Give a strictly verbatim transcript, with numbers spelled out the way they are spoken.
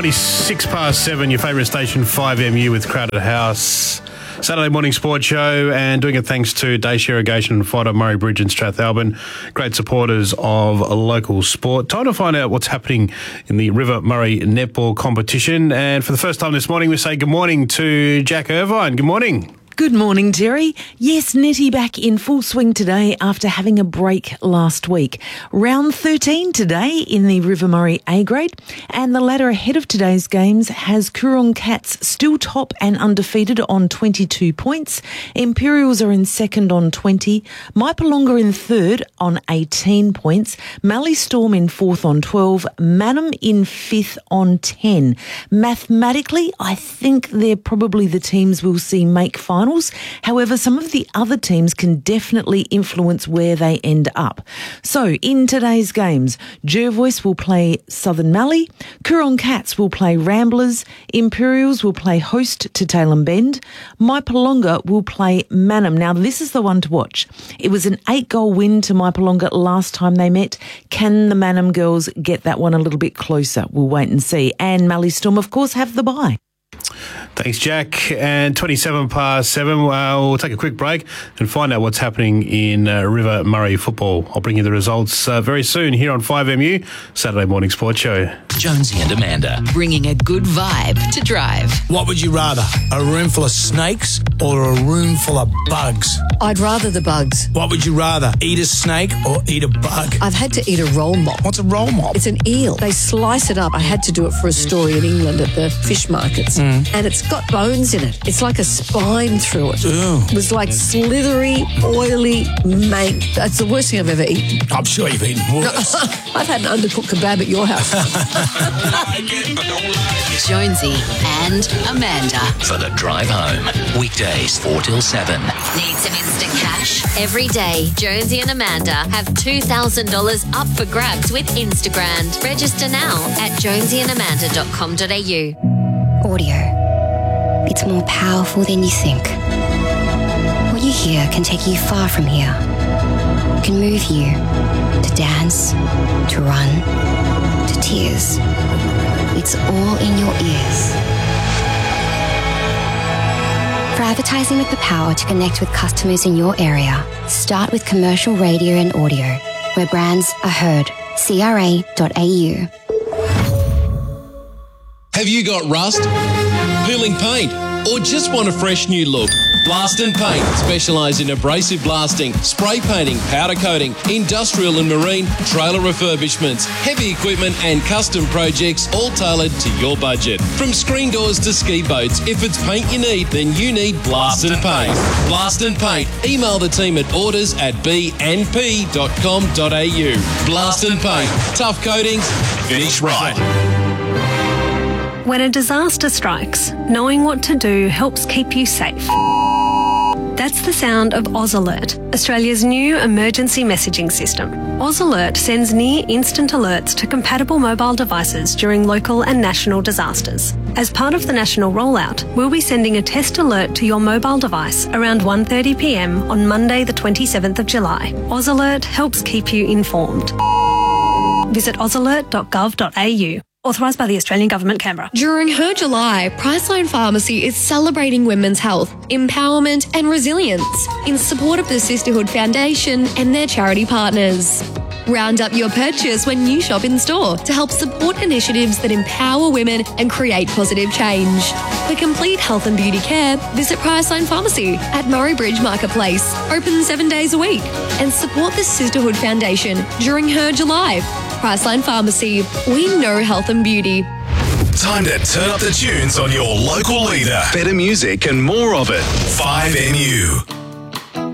twenty-six past seven, your favourite station, five M U with Crowded House. Saturday morning sports show, and doing it thanks to Dace Irrigation and Fido Murray Bridge in Strathalbyn. Great supporters of local sport. Time to find out what's happening in the River Murray netball competition. And for the first time this morning, we say good morning to Jack Irvine. Good morning. Good morning, Terry. Yes, Nettie back in full swing today after having a break last week. Round thirteen today in the River Murray A grade, and the ladder ahead of today's games has Coorong Cats still top and undefeated on twenty-two points. Imperials are in second on twenty. Maipalonga in third on eighteen points. Mallee Storm in fourth on twelve. Mannum in fifth on ten. Mathematically, I think they're probably the teams we'll see make finals. However, some of the other teams can definitely influence where they end up. So, in today's games, Jervois will play Southern Mallee, Coorong Cats will play Ramblers, Imperials will play host to Tailem Bend, Maipalonga will play Mannum. Now, this is the one to watch. It was an eight-goal win to Maipalonga last time they met. Can the Mannum girls get that one a little bit closer? We'll wait and see. And Mallee Storm, of course, have the bye. Thanks, Jack. And twenty-seven past seven, well, we'll take a quick break and find out what's happening in uh, River Murray football. I'll bring you the results uh, very soon here on five M U, Saturday Morning Sports Show. Jonesy and Amanda. Bringing a good vibe to drive. What would you rather, a room full of snakes or a room full of bugs? I'd rather the bugs. What would you rather, eat a snake or eat a bug? I've had to eat a roll mop. What's a roll mop? It's an eel. They slice it up. I had to do it for a story in England at the fish markets. Mm. And it's got bones in it. It's like a spine through it. Ew. It was like slithery, oily mank. That's the worst thing I've ever eaten. I'm sure you've eaten worse. I've had an undercooked kebab at your house. Jonesy and Amanda. For the drive home. Weekdays four till seven. Need some instant cash? Every day, Jonesy and Amanda have two thousand dollars up for grabs with Instagram. Register now at jonesy and amanda dot com dot a u. Audio. It's more powerful than you think. What you hear can take you far from here. It can move you to dance, to run, to tears. It's all in your ears. For advertising with the power to connect with customers in your area, start with commercial radio and audio, where brands are heard. C R A dot A U. Have you got rust, peeling paint, or just want a fresh new look? Blast and Paint specialise in abrasive blasting, spray painting, powder coating, industrial and marine, trailer refurbishments, heavy equipment and custom projects, all tailored to your budget. From screen doors to ski boats, if it's paint you need, then you need Blast and Paint. Blast and Paint. Email the team at orders at b n p dot com dot a u. Blast and Paint. Tough coatings, finish right. When a disaster strikes, knowing what to do helps keep you safe. That's the sound of AusAlert, Australia's new emergency messaging system. AusAlert sends near-instant alerts to compatible mobile devices during local and national disasters. As part of the national rollout, we'll be sending a test alert to your mobile device around one thirty p m on Monday the twenty-seventh of July. AusAlert helps keep you informed. Visit aus alert dot gov dot a u. Authorised by the Australian Government, Canberra. During Her July, Priceline Pharmacy is celebrating women's health, empowerment and resilience in support of the Sisterhood Foundation and their charity partners. Round up your purchase when you shop in store to help support initiatives that empower women and create positive change. For complete health and beauty care, visit Priceline Pharmacy at Murray Bridge Marketplace, open seven days a week, and support the Sisterhood Foundation during Her July. Priceline Pharmacy, we know health and beauty. Time to turn up the tunes on your local leader. Better music and more of it. five M U.